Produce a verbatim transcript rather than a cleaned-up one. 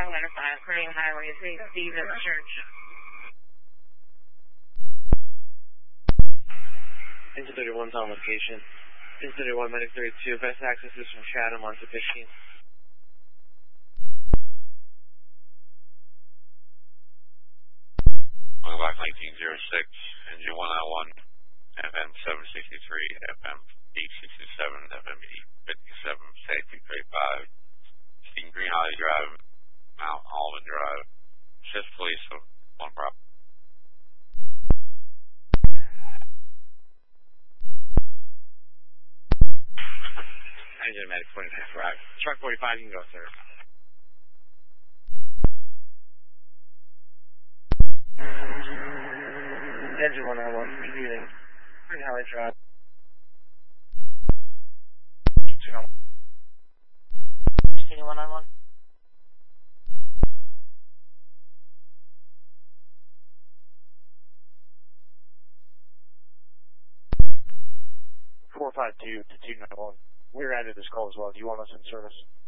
Letter five, Crane Highway, Saint Stephen's Church. Engine thirty-one's on location. Engine thirty-one, Medic thirty-two, best access is from Chatham on to fifteen. Going back nineteen oh six, engine one oh one, F M seven sixty-three, F M eight sixty-seven, F M eight fifty-seven, safety thirty-five, Steam Green Holly Drive, Mount Almond Drive, Shift Police, so one prop. Engine Medic twenty-five, right. Truck forty-five, you can go, sir. Engine one oh one, reviewing. Green Holly Drive. Continue one oh one. four five two to two nine one. We're added this call as well. Do you want us in service?